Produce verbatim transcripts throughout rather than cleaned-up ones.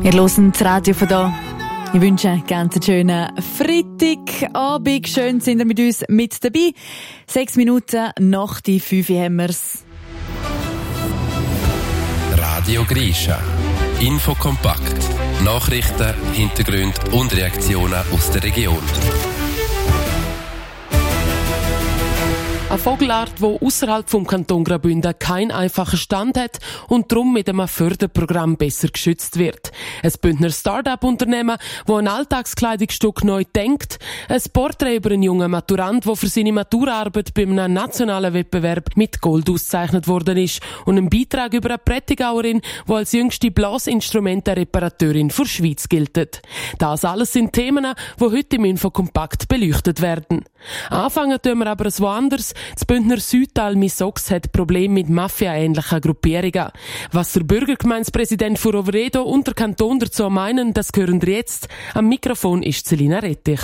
Wir hören das Radio von hier. Ich wünsche einen ganz schönen Freitagabend. Schön sind ihr mit uns mit dabei. Sechs Minuten nach die fünf haben wir's. Radio Grisha. Infokompakt. Nachrichten, Hintergründe und Reaktionen aus der Region. Eine Vogelart, die außerhalb vom Kanton Graubünden keinen einfachen Stand hat und darum mit einem Förderprogramm besser geschützt wird. Ein Bündner Start-up-Unternehmen, das ein Alltagskleidungsstück neu denkt, ein Porträt über einen jungen Maturant, der für seine Maturaarbeit bei einem nationalen Wettbewerb mit Gold ausgezeichnet worden ist, und ein Beitrag über eine Prättigauerin, die als jüngste Blasinstrumentenreparateurin für die Schweiz gilt. Das alles sind Themen, die heute im Infokompakt beleuchtet werden. Anfangen tun wir aber woanders. Das Bündner Südtal Misox hat Probleme mit Mafia-ähnlichen Gruppierungen. Was der Bürgergemeindepräsident von Roveredo und der Kanton dazu meinen, das hören wir jetzt. Am Mikrofon ist Selina Rettich.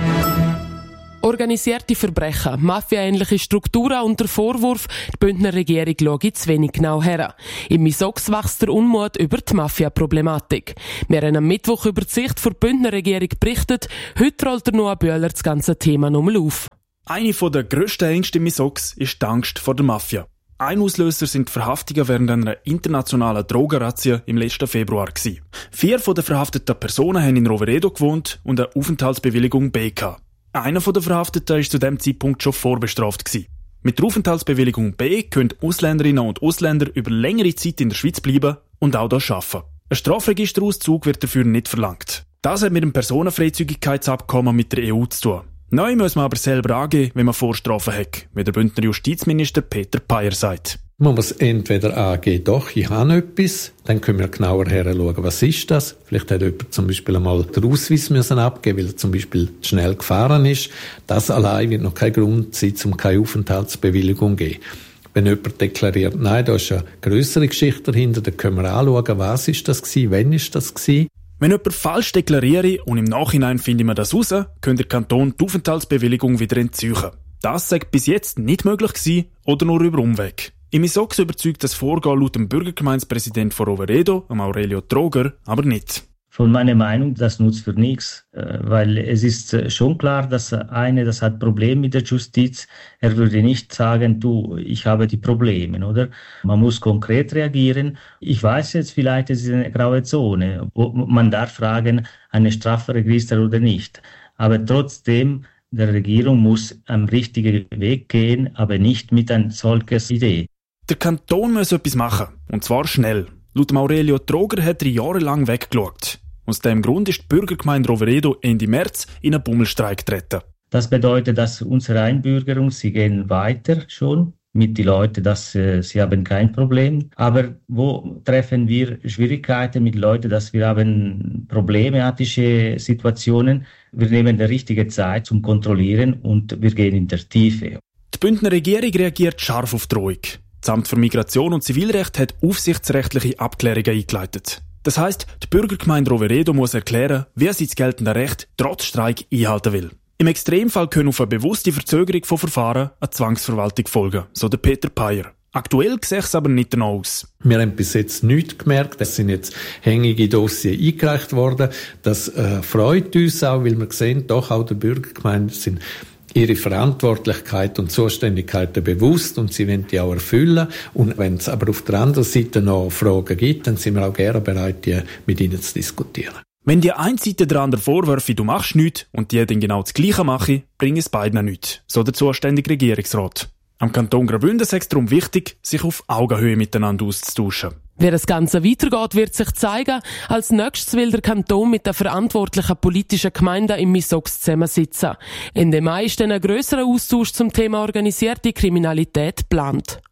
Organisierte Verbrechen, mafiaähnliche Strukturen und der Vorwurf, die Bündner Regierung schaue zu wenig genau her. Im Misox wächst der Unmut über die Mafia-Problematik. Wir haben am Mittwoch über die Sicht der Bündner Regierung berichtet. Heute rollt der Noah Böhler das ganze Thema nochmal auf. Eine der grössten Ängste im Misox ist die Angst vor der Mafia. Ein Auslöser sind die Verhaftungen während einer internationalen Drogenrazzia im letzten Februar gewesen. Vier von den verhafteten Personen haben in Roveredo gewohnt und eine Aufenthaltsbewilligung B gehabt. Einer der Verhafteten war zu diesem Zeitpunkt schon vorbestraft gewesen. Mit der Aufenthaltsbewilligung B können Ausländerinnen und Ausländer über längere Zeit in der Schweiz bleiben und auch hier arbeiten. Ein Strafregisterauszug wird dafür nicht verlangt. Das hat mit dem Personenfreizügigkeitsabkommen mit der E U zu tun. Neu muss man aber selber angeben, wenn man Vorstrafen hat, wie der Bündner Justizminister Peter Payer sagt. Man muss entweder angeben, doch, ich habe etwas, dann können wir genauer heranschauen, was ist das. Vielleicht hat jemand zum Beispiel einmal den Ausweis müssen abgeben, weil er zum Beispiel zu schnell gefahren ist. Das allein wird noch kein Grund sein, um keine Aufenthaltsbewilligung zu geben. Wenn jemand deklariert, nein, da ist eine grössere Geschichte dahinter, dann können wir anschauen, was ist das gewesen, wann ist das gewesen. Wenn jemand falsch deklariere und im Nachhinein findet man das raus, könnte der Kanton die Aufenthaltsbewilligung wieder entziehen. Das sei bis jetzt nicht möglich gewesen oder nur über Umweg. Im Misox überzeugt das Vorgehen laut dem Bürgergemeindepräsident von Roveredo, Aurelio Troger, aber nicht. Von meiner Meinung, das nutzt für nichts, weil es ist schon klar, dass eine, das hat Probleme mit der Justiz, er würde nicht sagen, du, ich habe die Probleme, oder? Man muss konkret reagieren. Ich weiß jetzt vielleicht, es ist eine graue Zone, wo man darf fragen, eine Strafregister oder nicht. Aber trotzdem, der Regierung muss am richtigen Weg gehen, aber nicht mit einer solchen Idee. Der Kanton muss etwas machen, und zwar schnell. Laut Aurelio Troger hat er jahrelang weggeschaut. Aus diesem Grund ist die Bürgergemeinde Roveredo Ende März in einen Bummelstreik getreten. Das bedeutet, dass unsere Einbürgerung, sie gehen weiter schon mit den Leuten, dass äh, sie haben kein Problem. Aber wo treffen wir Schwierigkeiten mit Leuten, dass wir haben problematische Situationen. Wir nehmen die richtige Zeit zum Kontrollieren und wir gehen in der Tiefe. Die Bündner Regierung reagiert scharf auf die Drohung. Das Amt für Migration und Zivilrecht hat aufsichtsrechtliche Abklärungen eingeleitet. Das heisst, die Bürgergemeinde Roveredo muss erklären, wie sie das geltende Recht trotz Streik einhalten will. Im Extremfall können auf eine bewusste Verzögerung von Verfahren eine Zwangsverwaltung folgen, so der Peter Payer. Aktuell sieht es aber nicht danach aus. Wir haben bis jetzt nichts gemerkt. Es sind jetzt hängige Dossiers eingereicht worden. Das äh, freut uns auch, weil wir sehen, doch auch die Bürgergemeinden sind ihre Verantwortlichkeit und Zuständigkeiten bewusst und sie wollen die auch erfüllen. Und wenn es aber auf der anderen Seite noch Fragen gibt, dann sind wir auch gerne bereit, die mit ihnen zu diskutieren. Wenn die eine Seite der andere vorwürfe, du machst nichts und die dann genau das Gleiche machen, bringt es beiden nichts, so der zuständige Regierungsrat. Am Kanton Graubünden ist es darum wichtig, sich auf Augenhöhe miteinander auszutauschen. Wie das Ganze weitergeht, wird sich zeigen. Als nächstes will der Kanton mit den verantwortlichen politischen Gemeinden im Misox zusammensitzen. Ende Mai ist dann ein grösserer Austausch zum Thema organisierte Kriminalität geplant.